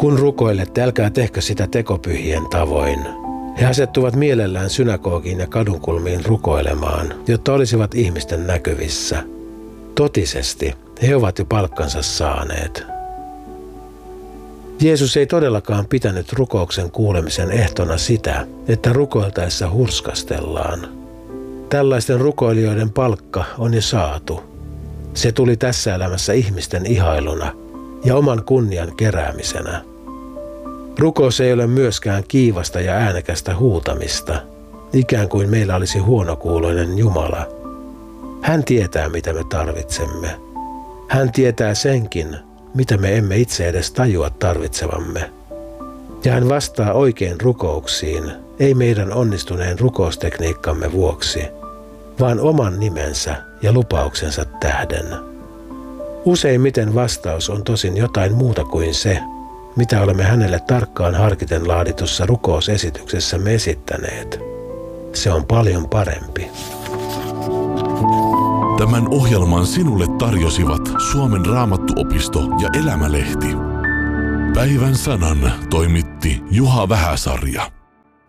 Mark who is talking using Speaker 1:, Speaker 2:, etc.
Speaker 1: Kun rukoilette, älkää tehkö sitä tekopyhien tavoin. He asettuvat mielellään synagogiin ja kadunkulmiin rukoilemaan, jotta olisivat ihmisten näkyvissä. Totisesti he ovat jo palkkansa saaneet. Jeesus ei todellakaan pitänyt rukouksen kuulemisen ehtona sitä, että rukoiltaessa hurskastellaan. Tällaisten rukoilijoiden palkka on jo saatu. Se tuli tässä elämässä ihmisten ihailuna ja oman kunnian keräämisenä. Rukous ei ole myöskään kiivasta ja äänekästä huutamista, ikään kuin meillä olisi huonokuuloinen Jumala. Hän tietää, mitä me tarvitsemme. Hän tietää senkin, mitä me emme itse edes tajua tarvitsevamme. Ja hän vastaa oikein rukouksiin, ei meidän onnistuneen rukoustekniikkamme vuoksi, vaan oman nimensä ja lupauksensa tähden. Useimmiten vastaus on tosin jotain muuta kuin se, mitä olemme hänelle tarkkaan harkiten laaditussa rukousesityksessämme esittäneet. Se on paljon parempi.
Speaker 2: Tämän ohjelman sinulle tarjosivat Suomen Raamattuopisto ja Elämälehti. Päivän sanan toimitti Juha Vähäsarja.